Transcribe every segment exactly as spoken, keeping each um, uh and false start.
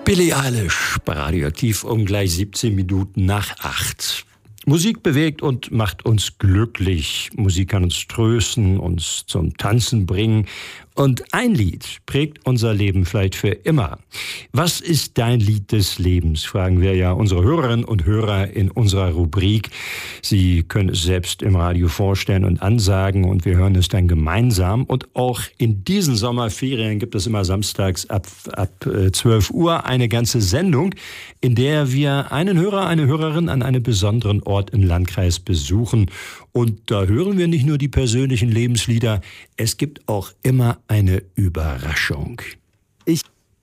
Billie Eilish bei Radioaktiv um gleich siebzehn Minuten nach acht. Musik bewegt und macht uns glücklich. Musik kann uns trösten, uns zum Tanzen bringen. Und ein Lied prägt unser Leben vielleicht für immer. Was ist dein Lied des Lebens? Fragen wir ja unsere Hörerinnen und Hörer in unserer Rubrik. Sie können es selbst im Radio vorstellen und ansagen und wir hören es dann gemeinsam. Und auch in diesen Sommerferien gibt es immer samstags ab, ab zwölf Uhr eine ganze Sendung, in der wir einen Hörer, eine Hörerin an einem besonderen Ort im Landkreis besuchen. Und da hören wir nicht nur die persönlichen Lebenslieder, es gibt auch immer eine Überraschung. Ich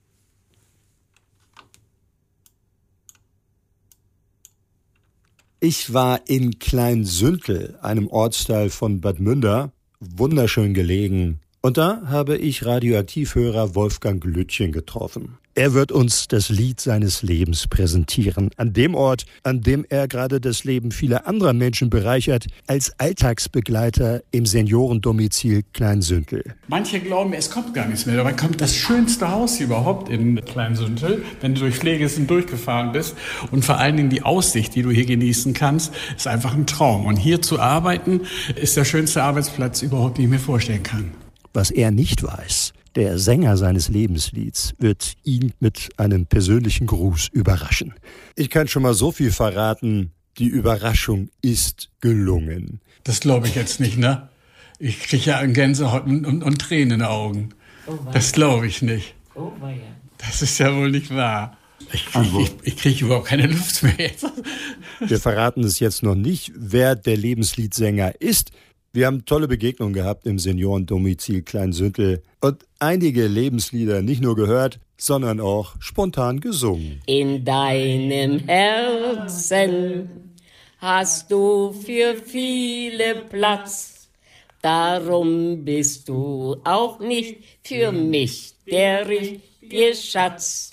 Ich war in Klein-Süntel, einem Ortsteil von Bad Münder, wunderschön gelegen. Und da habe ich Radioaktivhörer Wolfgang Lütchen getroffen. Er wird uns das Lied seines Lebens präsentieren. An dem Ort, an dem er gerade das Leben vieler anderer Menschen bereichert, als Alltagsbegleiter im Seniorendomizil Klein-Süntel. Manche glauben, es kommt gar nichts mehr. Dabei kommt das schönste Haus überhaupt in Klein-Süntel, wenn du durch Pflegehessen durchgefahren bist. Und vor allen Dingen die Aussicht, die du hier genießen kannst, ist einfach ein Traum. Und hier zu arbeiten, ist der schönste Arbeitsplatz überhaupt, den ich mir vorstellen kann. Was er nicht weiß, der Sänger seines Lebenslieds wird ihn mit einem persönlichen Gruß überraschen. Ich kann schon mal so viel verraten, die Überraschung ist gelungen. Das glaube ich jetzt nicht, ne? Ich kriege ja Gänsehaut und, und, und Tränen in den Augen. Oh, das glaube ich nicht. Oh, das ist ja wohl nicht wahr. Ich kriege ich, ich krieg überhaupt keine Luft mehr jetzt. Wir verraten es jetzt noch nicht, wer der Lebensliedsänger ist. Wir haben tolle Begegnungen gehabt im Seniorendomizil Klein-Süntel und einige Lebenslieder nicht nur gehört, sondern auch spontan gesungen. In deinem Herzen hast du für viele Platz, darum bist du auch nicht für mich der richtige Schatz.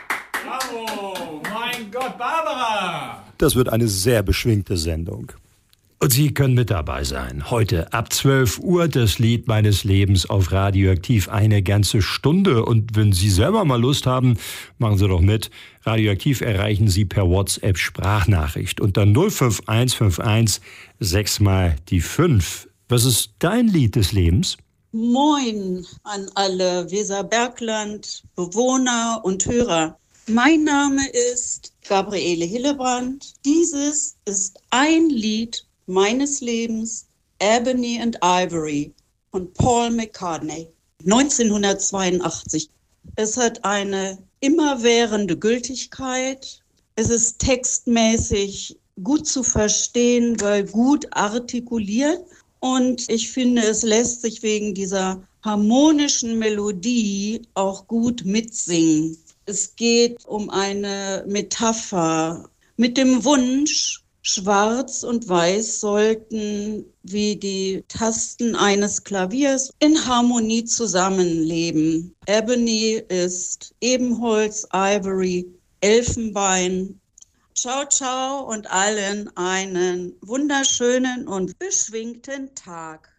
Bravo, mein Gott, Barbara! Das wird eine sehr beschwingte Sendung. Und Sie können mit dabei sein. Heute ab zwölf Uhr das Lied meines Lebens auf Radioaktiv. Eine ganze Stunde. Und wenn Sie selber mal Lust haben, machen Sie doch mit. Radioaktiv erreichen Sie per WhatsApp Sprachnachricht. Unter null fünf eins fünf eins sechs mal die fünf. Was ist dein Lied des Lebens? Moin an alle Weserbergland, Bewohner und Hörer. Mein Name ist Gabriele Hillebrand. Dieses ist ein Lied meines Lebens, Ebony and Ivory von Paul McCartney, neunzehnhundertzweiundachtzig. Es hat eine immerwährende Gültigkeit. Es ist textmäßig gut zu verstehen, weil gut artikuliert. Und ich finde, es lässt sich wegen dieser harmonischen Melodie auch gut mitsingen. Es geht um eine Metapher mit dem Wunsch, Schwarz und Weiß sollten wie die Tasten eines Klaviers in Harmonie zusammenleben. Ebony ist Ebenholz, Ivory, Elfenbein. Ciao, ciao und allen einen wunderschönen und beschwingten Tag.